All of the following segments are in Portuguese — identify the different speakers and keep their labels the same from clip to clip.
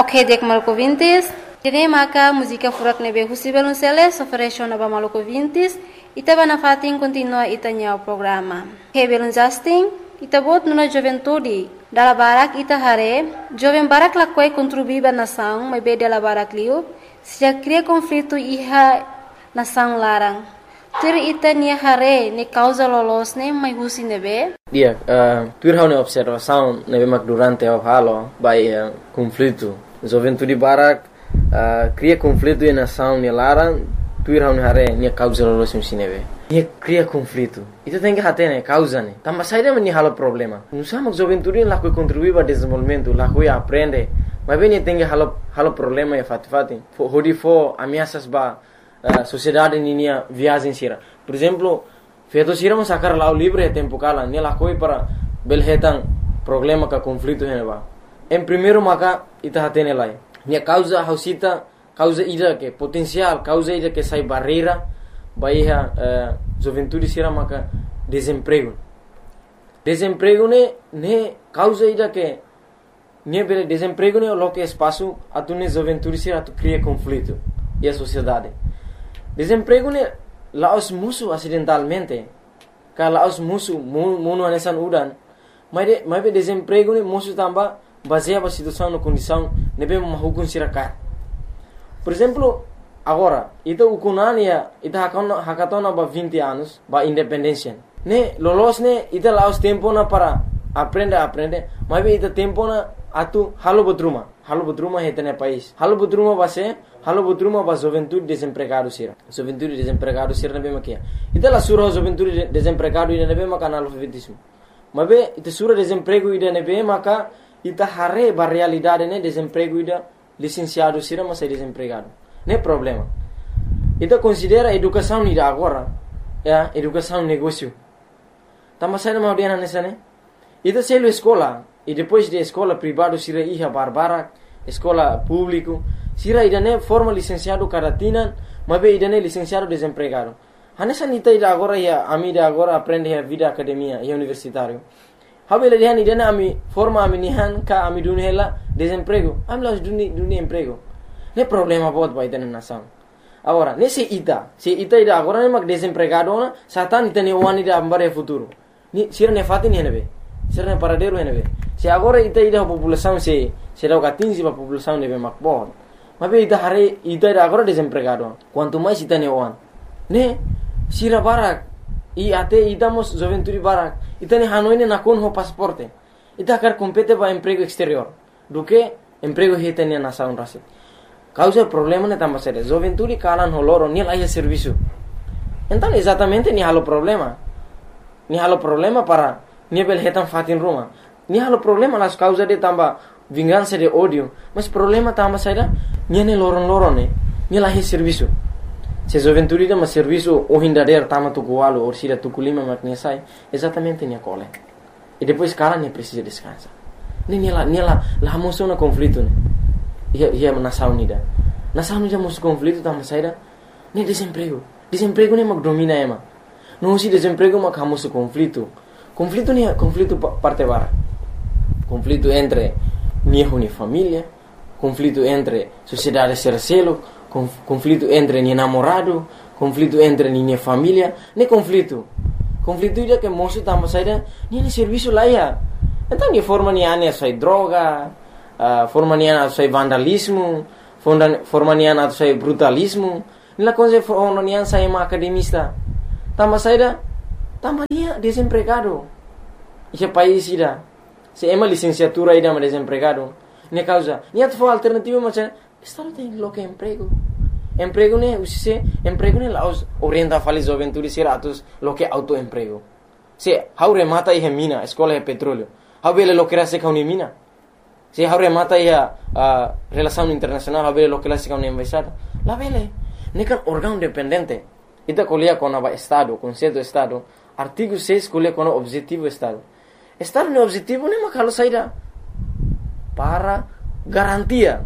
Speaker 1: Ok, dek Maluco Vintes. Jadi maka música furak nebe husi belunceles ofereció naba Maluco Vintes. Ita bana fatin continua itanya o programa. He belun Justin. Ita bot nuna juventude. Dala barak ita hare. Joven barak lakwai contribuiba nação, mas be dala barak liu. Se já cria conflito iha nação larang. Tur ita nia hare ne causa lolos ne mai husi nebe.
Speaker 2: Dia, tur hau ne observação nebe mak durante o halo by conflito. Juventude barak cria conflito e nação ne larang. Tur hau ne hare nia causa lolos nebe. Nia cria conflito. Itu tem que hate ne causa ne. Tamba saída me halo problema. Não sama juventude lá que contribui para desenvolvimento, lá que aprende. Mas bem tem que halo problema e fati. Hodi fo ameaças ba sociedade ninia viagem sira. Por exemplo, feito sira mo sacar lá o livre é tempo cala, ne lá coi para belhetan problema ka conflito ne ba. Em primeiro maka ita hatene lai. Nia causa hausita, causa ida que potencial, causa ida que sai barreira, baia juventude sira maka desemprego. Desemprego ne causa ida que ne bele desemprego ne lo que espaço atune juventude sira tu cria conflito e a sociedade. Desemprego ne laos musu acidentalmente. Ka laos musu muno anesan udan. Mas be desemprego ne musu tamba baseia ba situação no condição ne be mahukun sirakat. Por exemplo, agora, ita ukunania ita hakatona ba 20 anos ba independência. Ne lolos ne ita laos tempo na para aprende, mas be ita tempo na atu halo botruma hetene país. Halo botruma ba juventude desempregado sira. Juventude desempregado sira na be makia. Ita la sura juventude desempregado ida na be maka analfabetismo. Mas be ita sura desemprego ida na be maka ita hare ba realidade ne desemprego ida licenciado sira mas é desempregado. Ne problema. Ita considera educação ida agora, educação negócio. Tamba sai na audiana nessa ne. Ita selo escola e depois de escola privado sira iha barbara, escola público, sira idane forma licenciado karatina, mas be idane licenciado desempregado. Hanessa nita ida agora ia amida agora aprende a vida academia e universitário. Habele dihan idane ami forma ami nihan ka ami dunhela desemprego. Ami las duni emprego. Ne problema bot ba idane nação. Agora, se ita ida agora ne mag desempregado na satan itane wani da ambare futuro. Ni sira ne fati ni nebe. Sira ne paradero nebe. Se agora ita ida população se dá 15 a população nebe makbon. Mas be ita hare ita ida agora desempregado. Quanto mais ita ne wan. Ne sira barak e até idamos juventude barak. Ita ne hanoine na kon ho pasaporte. Ita quer compete ba emprego exterior. Do que emprego hetene na nação rasi. Causa problema ne tamba sere. Juventude kalan ho loro ni lai serviço. Então exatamente ni halo problema. Ni halo problema para ni bel hetan fatin Roma. Ni halo problema las causa de tamba vingança de ódio. Mas problema tamba saida ni ne loron ne. Ni lai serviço. Se juventude de mas serviço o hindader tama tu coalo ou sira tu culima maknia sai. Exatamente ni cole. E depois cara ne precisa descansar. Ni la moção na conflito ne. Ia nação unida. Nação unida moção conflito tamba saida ni desemprego. Desemprego ne mag domina ema. Não se desemprego mag hamoso conflito. Conflito ni conflito parte bara. Conflito entre ni família, conflito entre sociedade sercelo, conflito entre ni namorado, conflito entre ni família, ne conflito. Conflito ida que moço tamba saída, ni serviço lá ia. Então ni forma ni ane sai droga, forma ni ane sai vandalismo, forma ni ane sai brutalismo, ni la coisa forma ni ane sai academista. Tamba saída, tamba ni desempregado. Esse país ida. Se ema licenciatura ida ma desempregado. Ne causa. Ni at for alternativa mas estado tem lo que emprego. Emprego ne usise emprego ne laos orienta fali juventude seratos lo que autoemprego. Se haure mata e mina, escola e petróleo. Habele lo que era se kauni mina. Se haure mata e relação internacional, habele lo que la se kauni embaixada. La vele. Ne kan órgão independente. Ita colia com a estado, conceito estado. Artigo 6 colia com o objetivo estado. Estado no objetivo nem makalo saída para garantia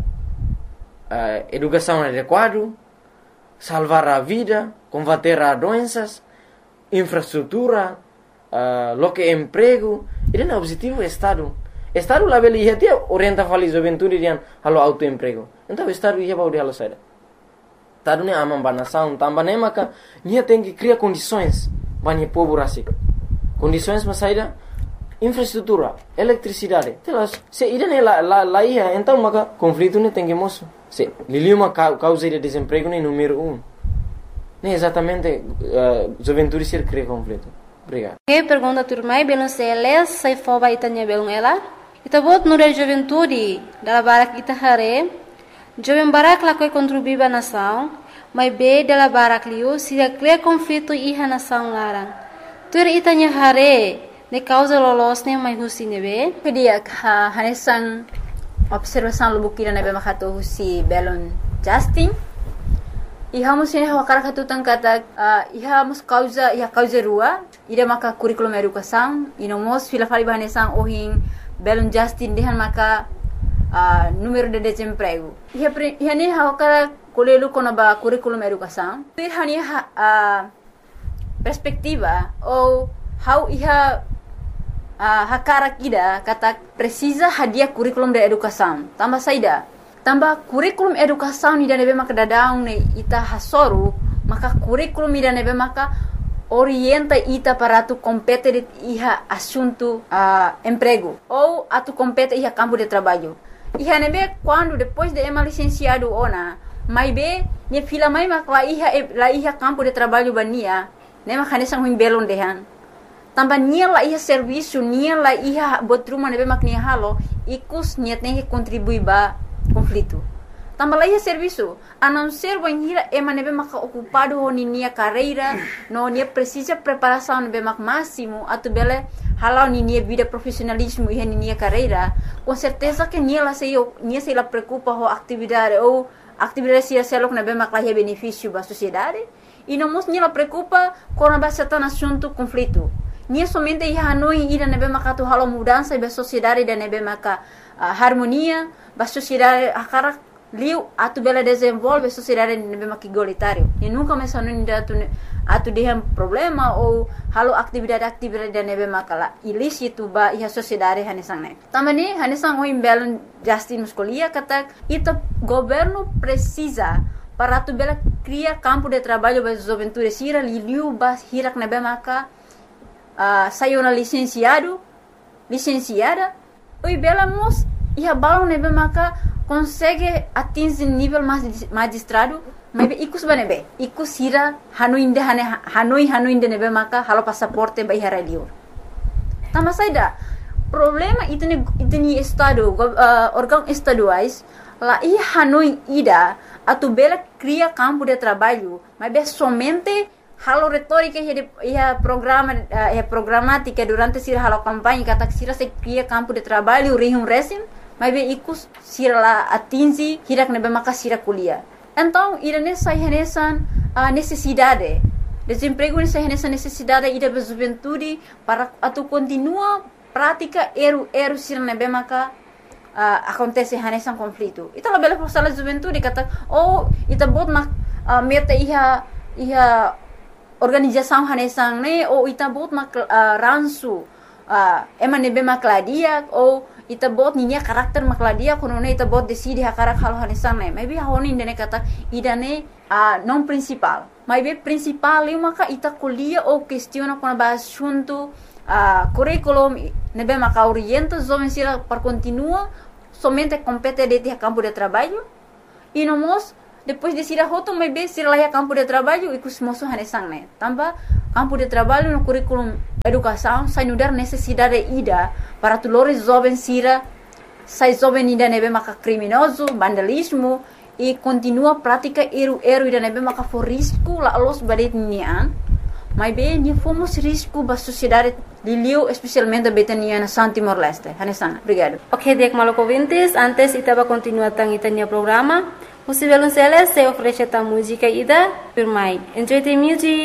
Speaker 2: educação adequada, salvar a vida, combater as doenças, infraestrutura, lo que emprego. Ele é o objetivo do Estado. Estado lá beli ia tia orienta fali juventude dian halo autoemprego. Então estado ia bau de halo saida. Estado ne amam banação, tambah ne maka nia tem que criar condições bani povo rasik. Condições mas saida infraestrutura, eletricidade. Telas, se ida ne lá ia, então maka conflito ne tem que moço. Se liliu uma causa de desemprego ne número 1. Ne exatamente juventude ser cria conflito. Obrigado.
Speaker 1: Que pergunta turmai belum seles sai foba itanya belum ela. Ita bot nura juventude dala barak ita hare. Jovem barak la koi contribuir ba nação, mas be dala barak liu se cria conflito iha nação larang. Tur itanya hare ne causa lolos ne mai husi nebe.
Speaker 3: Kedia hanesan observação lubukira nebe makato husi belon Justin. Iha musin hawakara katutan kata iha mus causa rua ida maka curriculum educação inomos fila fali bahanesan ohin belon Justin dehan maka número de desemprego. Iha ni hawakara kolelu konaba curriculum educação. Iha ni perspectiva ou how iha hakara kida kata precisa hadiah curriculum de educação. Tambah saida. Tambah curriculum educação ni nebe maka dadaung ne ita hasoru maka curriculum ni nebe maka orienta ita para tu compete iha assunto emprego ou atu compete iha campo de trabalho. Iha nebe quando depois de ema licenciado ona mai be ni fila mai maka la iha campo de trabalho bania ne maka nesang huing belon dehan. Tambah nia la iha serviço nia la iha botruma nebe mak nia halo ikus niat ne contribui ba conflito. Tambah lagi serviço, a não ser banhira ema nebe maka ocupado honi nia carreira, no nia precisa preparação nebe mak máximo, atu bele halau ni nia vida profissionalismo e nia carreira, com certeza que nia se la preocupa ho atividade ou atividade se selok nebe mak lahi benefício ba sociedade, e não mos nia la preocupa com a certain assunto conflito. Nia somente ia hanoi ida nebe maka tu halau mudança ba sociedade da nebe maka harmonia ba sociedade akara liu atu bela desenvolve sociedade nebe maka igualitário e nunca mais hanoi atu dehem problema ou halau atividade da nebe maka la ilícito ba ia sociedade hanesang ne tamani hanesang o imbelon Justin muscolia kata ita governo precisa para atu bela cria campo de trabalho ba juventude sira liu ba hirak nebe maka saiu na licenciada oi bela mos ia balão nebe maka consegue atingir nível magistrado mas ikus banebe ikus hira hanoi inde nebe maka halo passaporte ba ihara liur tambah saida problema itni estado órgão estaduais lá ia hanoi ida atu bela cria campo de trabalho mas somente halo retórica ia programática durante sira halo campanha kata sira se cria campo de trabalho rihum resim mas ikus sira la atingi hirak nebe maka sira kuliah. Então irane sai renesan necessidade desemprego ni sai renesan necessidade ida ba juventude para atu continua prática eru sira nebe maka acontece renesan conflito. Ita la bela forsala juventude kata ita bot mak meta iha organização hanesang ne ou ita bot mak ransu ema nebe makladia ou ita bot ninya karakter makladia kono ne ita bot decide hakarak halo hanesang ne maybe honi indene kata idane non principal maybe principal eu maka ita kuliah ou questiona kono ba assunto curriculum nebe maka orienta jovem sira para continua somente compete de campo de trabalho e nomos depois de sira hoto maybe sira lá campo de trabalho e kusmoso hanesang ne tambah campo de trabalho no curriculum educação sai nudar necessidade ida para tulores jovem sira sai jovem ida nebe maka criminoso vandalismo e continua prática eru ida nebe maka for risco la los badet nian mas bem ni fomos risco ba sociedade liliu especialmente betania na Timor Leste hanesang obrigado.
Speaker 1: Ok, dek maloko vintes antes itaba continua tang itanya programa. Musivelun Celes se oferece ta música ida firmai. Enjoy the music.